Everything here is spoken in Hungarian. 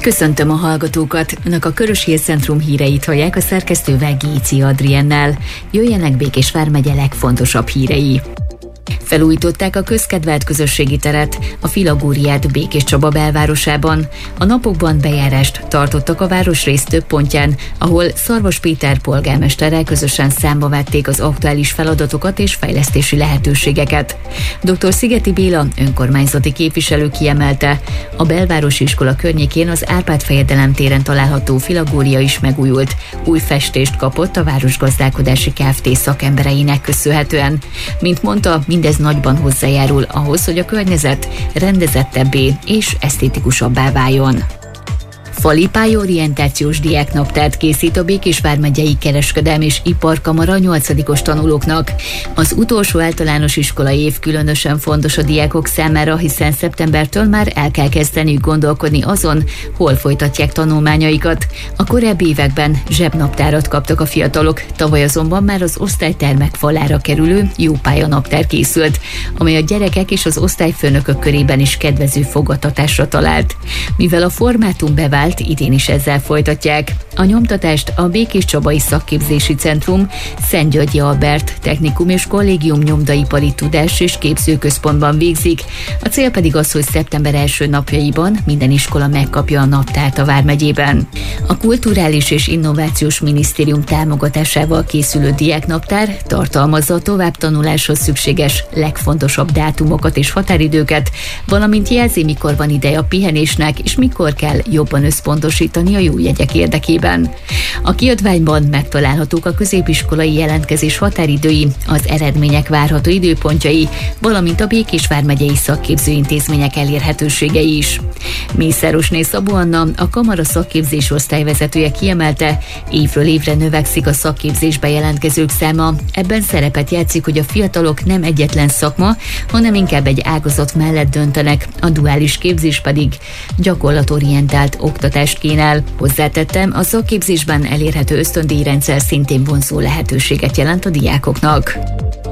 Köszöntöm a hallgatókat! Önök a Körös Hírcentrum híreit hallják a szerkesztővel Géci Adriennel. Jöjjenek Békés vármegye legfontosabb hírei. Felújították a közkedvelt közösségi teret, a Filagóriát Békés Csaba belvárosában. A napokban bejárást tartottak a városrész több pontján, ahol Szarvas Péter polgármesterrel közösen számba vették az aktuális feladatokat és fejlesztési lehetőségeket. Dr. Szigeti Béla önkormányzati képviselő kiemelte, a belvárosi iskola környékén az Árpád-fejedelem téren található Filagória is megújult, új festést kapott a Városgazdálkodási Kft. Szakembereinek köszönhetően. Mint mondta, mindez nagyban hozzájárul ahhoz, hogy a környezet rendezettebbé és esztétikusabbá váljon. Fali pályaorientációs diáknaptárt készít a Békés vármegyei Kereskedelmi és Iparkamara 8-os tanulóknak. Az utolsó általános iskolai év különösen fontos a diákok számára, hiszen szeptembertől már el kell kezdeniük gondolkodni azon, hol folytatják tanulmányaikat. A korábbi években zsebnaptárat kaptak a fiatalok, tavaly azonban már az osztálytermek falára kerülő jó pályanaptár készült, amely a gyerekek és az osztályfőnökök körében is kedvező fogadtatásra talált. Mivel a formátum bevált, idén is ezzel folytatják. A nyomtatást a Békés Csabai Szakképzési Centrum, Szentgyörgyi Albert Technikum és Kollégium Nyomdaipari Tudás és Képzőközpontban végzik. A cél pedig az, hogy szeptember első napjaiban minden iskola megkapja a naptárt a vármegyében. A Kulturális és Innovációs Minisztérium támogatásával készülő diáknaptár tartalmazza a továbbtanuláshoz szükséges legfontosabb dátumokat és határidőket, valamint jelzi, mikor van ideje a pihenésnek és mikor kell jobban összpontosítani a jó jegyek érdekében. A kiadványban megtalálhatók a középiskolai jelentkezés határidői, az eredmények várható időpontjai, valamint a Békés vármegyei szakképzőintézmények elérhetőségei is. Mészárosné Szabó Anna, a kamara szakképzés osztályvezetője kiemelte, évről évre növekszik a szakképzésbe jelentkezők száma. Ebben szerepet játszik, hogy a fiatalok nem egyetlen szakma, hanem inkább egy ágazat mellett döntenek, a duális képzés pedig gyakorlatorientált oktatást kínál. Hozzátettem, a szakképzésben elérhető ösztöndíjrendszer szintén vonzó lehetőséget jelent a diákoknak.